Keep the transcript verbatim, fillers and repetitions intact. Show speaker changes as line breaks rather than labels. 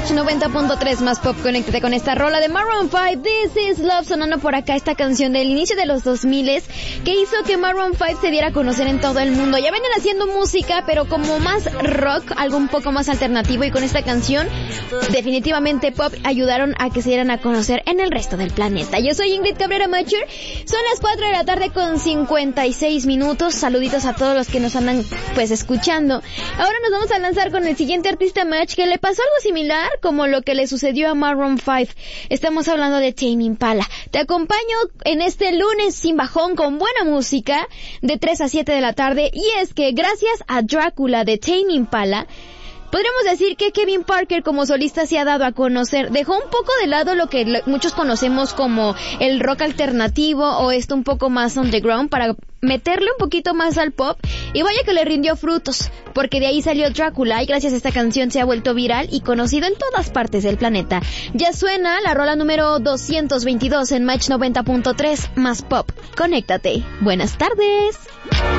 Match noventa punto tres más pop. Conéctate con esta rola de Maroon cinco, This Is Love, sonando por acá esta canción del inicio de los dos mil que hizo que Maroon cinco se diera a conocer en todo el mundo. Ya venían haciendo música, pero como más rock, algo un poco más alternativo, y con esta canción definitivamente pop ayudaron a que se dieran a conocer en el resto del planeta. Yo soy Ingrid Cabrera Macher, son las cuatro de la tarde con cincuenta y seis minutos. Saluditos a todos los que nos andan pues escuchando. Ahora nos vamos a lanzar con el siguiente artista Match, que le pasó algo similar como lo que le sucedió a Maroon cinco. Estamos hablando de Tame Impala. Te acompaño en este lunes sin bajón con buena música de tres a siete de la tarde, y es que gracias a Drácula de Tame Impala, podríamos decir que Kevin Parker como solista se ha dado a conocer. Dejó un poco de lado lo que muchos conocemos como el rock alternativo o esto un poco más underground para meterle un poquito más al pop, y vaya que le rindió frutos, porque de ahí salió Drácula y gracias a esta canción se ha vuelto viral y conocido en todas partes del planeta. Ya suena la rola número doscientos veintidós en Match noventa punto tres más pop. Conéctate. Buenas tardes.